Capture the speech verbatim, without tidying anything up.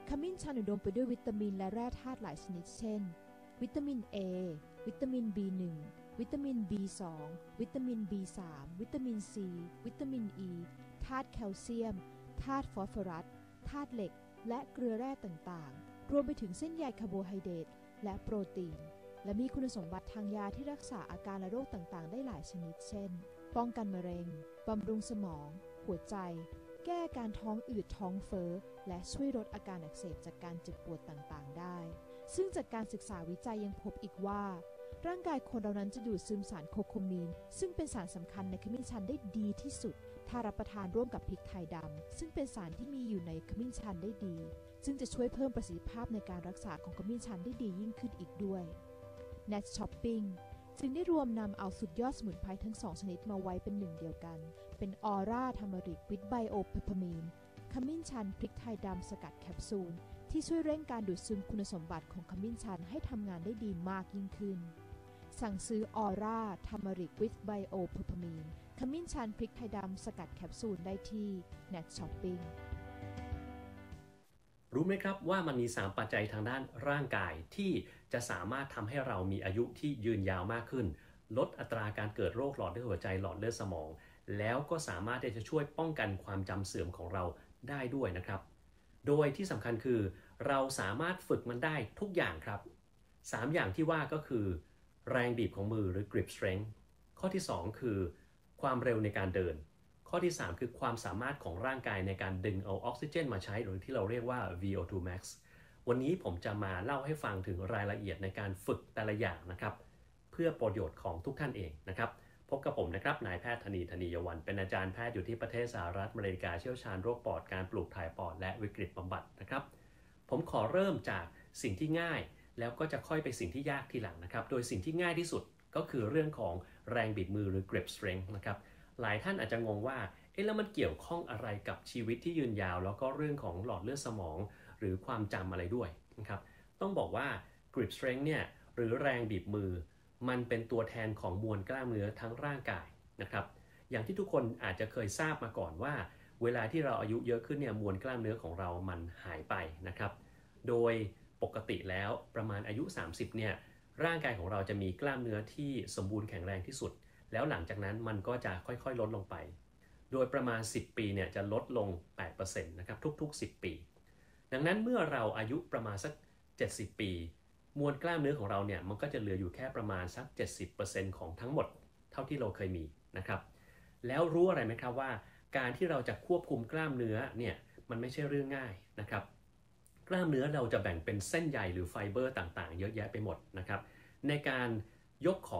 ขมิ้นชันอุดมไปด้วยวิตามินและแร่ธาตุหลายชนิดเช่นวิตามิน A วิตามิน บี หนึ่ง วิตามิน บี สอง วิตามิน บี สาม วิตามิน C วิตามิน E ธาตุแคลเซียมธาตุฟอสฟอรัสธาตุเหล็กและเกลือแร่ต่างๆรวมไปถึงเส้นใยคาร์โบไฮเดรตและโปรตีนและมีคุณสมบัติทางยาที่รักษาอาการและโรคต่างๆได้หลายชนิดเช่นป้องกันมะเร็งบำรุงสมองหัวใจแก้การท้องอืดท้องเฟ้อและช่วยลดอาการอักเสบจากการเจ็บปวดต่างๆได้ซึ่งจากการศึกษาวิจัยยังพบอีกว่าร่างกายคนเรานั้นจะดูดซึมสารโคโคมีนซึ่งเป็นสารสำคัญในขมิ้นชันได้ดีที่สุดถ้ารับประทานร่วมกับพริกไทยดำซึ่งเป็นสารที่มีอยู่ในขมิ้นชันได้ดีซึ่งจะช่วยเพิ่มประสิทธิภาพในการรักษาของขมิ้นชันได้ดียิ่งขึ้นอีกด้วย Net Shopping จึงได้รวมนำเอาสุดยอดสมุนไพรทั้งสองชนิดมาไว้เป็นหนึ่งเดียวกันเป็นออร่าทามาริกวิตไบโอเพปามีนขมิ้นชันพริกไทยดำสกัดแคปซูลที่ช่วยเร่งการดูดซึมคุณสมบัติของขมิ้นชันให้ทำงานได้ดีมากยิ่งขึ้นสั่งซื้อออร่าทามาริกวิตไบโอเพปามีนขมิ้นชันพริกไทยดำสกัดแคปซูลได้ที่ Net Shopping รู้ไหมครับว่ามันมีสามปัจจัยทางด้านร่างกายที่จะสามารถทำให้เรามีอายุที่ยืนยาวมากขึ้นลดอัตราการเกิดโรคหลอดเลือดหัวใจหลอดเลือดสมองแล้วก็สามารถที่จะช่วยป้องกันความจำเสื่อมของเราได้ด้วยนะครับโดยที่สำคัญคือเราสามารถฝึกมันได้ทุกอย่างครับสามอย่างที่ว่าก็คือแรงบีบของมือหรือ grip strength ข้อที่สองคือความเร็วในการเดินข้อที่สามคือความสามารถของร่างกายในการดึงเอาออกซิเจนมาใช้หรือที่เราเรียกว่า วี โอ ทู max วันนี้ผมจะมาเล่าให้ฟังถึงรายละเอียดในการฝึกแต่ละอย่างนะครับเพื่อประโยชน์ของทุกท่านเองนะครับพบกับผมนะครับนายแพทย์ธนีธนียวันเป็นอาจารย์แพทย์อยู่ที่ประเทศสหรัฐอเมริกาเชี่ยวชาญโรคปอดการปลูกถ่ายปอดและวิกฤตบำบัดนะครับผมขอเริ่มจากสิ่งที่ง่ายแล้วก็จะค่อยไปสิ่งที่ยากทีหลังนะครับโดยสิ่งที่ง่ายที่สุดก็คือเรื่องของแรงบีบมือหรือ grip strength นะครับหลายท่านอาจจะงงว่าเอ๊ะแล้วมันเกี่ยวข้องอะไรกับชีวิตที่ยืนยาวแล้วก็เรื่องของหลอดเลือดสมองหรือความจำอะไรด้วยนะครับต้องบอกว่า grip strength เนี่ยหรือแรงบีบมือมันเป็นตัวแทนของมวลกล้ามเนื้อทั้งร่างกายนะครับอย่างที่ทุกคนอาจจะเคยทราบมาก่อนว่าเวลาที่เราอายุเยอะขึ้นเนี่ยมวลกล้ามเนื้อของเรามันหายไปนะครับโดยปกติแล้วประมาณอายุสามสิบเนี่ยร่างกายของเราจะมีกล้ามเนื้อที่สมบูรณ์แข็งแรงที่สุดแล้วหลังจากนั้นมันก็จะค่อยๆลดลงไปโดยประมาณสิบปีเนี่ยจะลดลง แปดเปอร์เซ็นต์ นะครับทุกๆสิบปีดังนั้นเมื่อเราอายุประมาณสักเจ็ดสิบปีมวลกล้ามเนื้อของเราเนี่ยมันก็จะเหลืออยู่แค่ประมาณสัก เจ็ดสิบเปอร์เซ็นต์ ของทั้งหมดเท่าที่เราเคยมีนะครับแล้วรู้อะไรไหมครับว่าการที่เราจะควบคุมกล้ามเนื้อเนี่ยมันไม่ใช่เรื่องง่ายนะครับกล้ามเนื้อเราจะแบ่งเป็นเส้นใยหรือไฟเบอร์ต่างๆเยอะแยะไปหมดนะครับในการยกของ